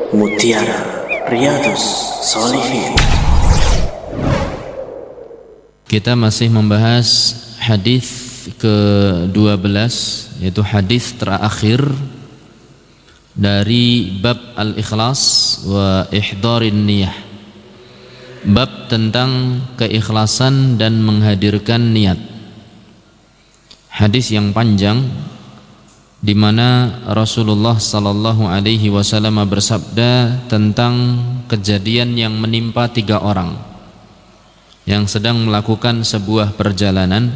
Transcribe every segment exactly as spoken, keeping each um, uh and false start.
Mutiara Riyadhus Shalihin. Kita masih membahas hadis ke dua belas, yaitu hadis terakhir dari bab al-ikhlas wa ihdarin niyah. Bab tentang keikhlasan dan menghadirkan niat. Hadis yang panjang di mana Rasulullah sallallahu alaihi wasallam bersabda tentang kejadian yang menimpa tiga orang yang sedang melakukan sebuah perjalanan,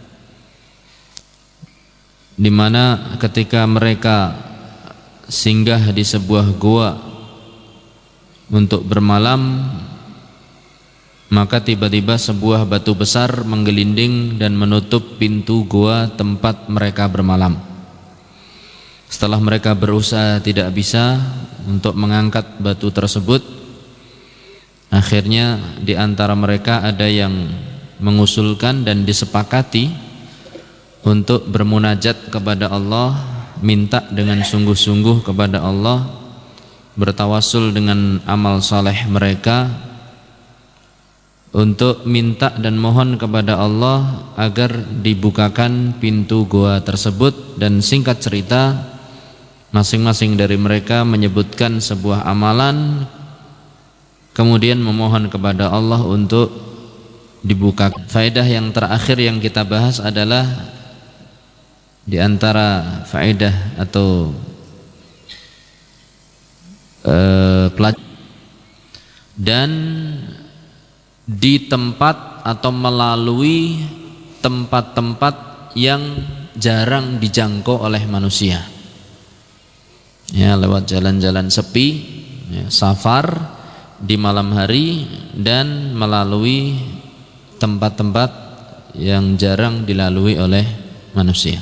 di mana ketika mereka singgah di sebuah gua untuk bermalam, maka tiba-tiba sebuah batu besar menggelinding dan menutup pintu gua tempat mereka bermalam. Setelah mereka berusaha tidak bisa untuk mengangkat batu tersebut, akhirnya di antara mereka ada yang mengusulkan dan disepakati untuk bermunajat kepada Allah, minta dengan sungguh-sungguh kepada Allah, bertawasul dengan amal saleh mereka untuk minta dan mohon kepada Allah agar dibukakan pintu gua tersebut. Dan singkat cerita, masing-masing dari mereka menyebutkan sebuah amalan, kemudian memohon kepada Allah untuk dibuka. Faedah yang terakhir yang kita bahas adalah di antara faedah atau uh, pelajaran, dan di tempat atau melalui tempat-tempat yang jarang dijangkau oleh manusia, ya, lewat jalan-jalan sepi, ya, safar di malam hari, dan melalui tempat-tempat yang jarang dilalui oleh manusia.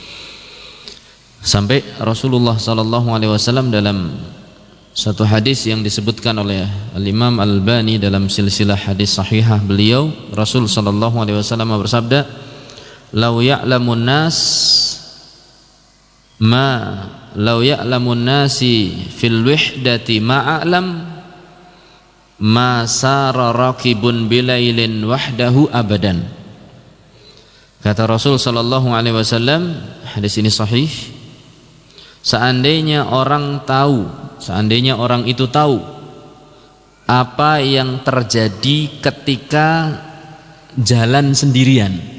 Sampai Rasulullah sallallahu alaihi wasallam dalam satu hadis yang disebutkan oleh Al-Imam Al-Albani dalam silsilah hadis sahihah beliau, Rasul sallallahu alaihi wasallam bersabda, "Lau ya'lamun nas ma lau ya'lamun nasi fil wihdati ma'alam ma sara raqibun bilailin wahdahu abadan." Kata Rasul sallallahu alaihi wasallam, hadis ini sahih, seandainya orang tahu, seandainya orang itu tahu apa yang terjadi ketika jalan sendirian,